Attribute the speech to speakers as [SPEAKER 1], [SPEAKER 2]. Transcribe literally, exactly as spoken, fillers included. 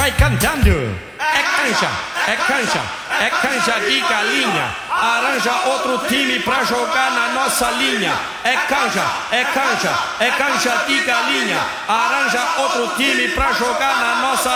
[SPEAKER 1] vai cantando. É cancha, é cancha, é cancha de galinha. Arranja outro time pra jogar na nossa linha. É cancha, é cancha, é cancha de galinha. Arranja outro time pra jogar na nossa